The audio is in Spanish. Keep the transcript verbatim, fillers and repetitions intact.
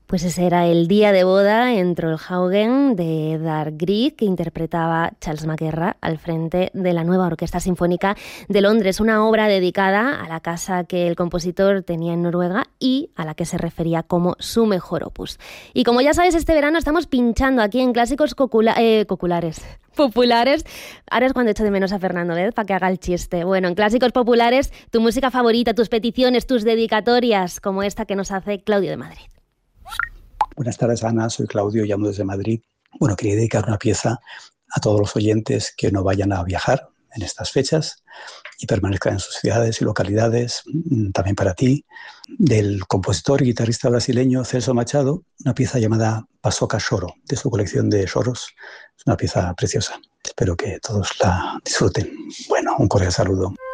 Pues ese era el día de boda en Trollhaugen de Dar Grieg, que interpretaba Charles Maquerra al frente de la nueva Orquesta Sinfónica de Londres, una obra dedicada a la casa que el compositor tenía en Noruega y a la que se refería como su mejor opus. Y como ya sabes, este verano estamos pinchando aquí en Clásicos Cocula- eh, Coculares. Populares. Ahora es cuando echo de menos a Fernando Vez para que haga el chiste. Bueno, en Clásicos Populares, tu música favorita, tus peticiones, tus dedicatorias, como esta que nos hace Claudio de Madrid. Buenas tardes, Ana. Soy Claudio, llamo desde Madrid. Bueno, quería dedicar una pieza a todos los oyentes que no vayan a viajar en estas fechas y permanezcan en sus ciudades y localidades. También para ti, del compositor y guitarrista brasileño Celso Machado, una pieza llamada Paçoca Choro, de su colección de choros. Es una pieza preciosa. Espero que todos la disfruten. Bueno, un cordial saludo.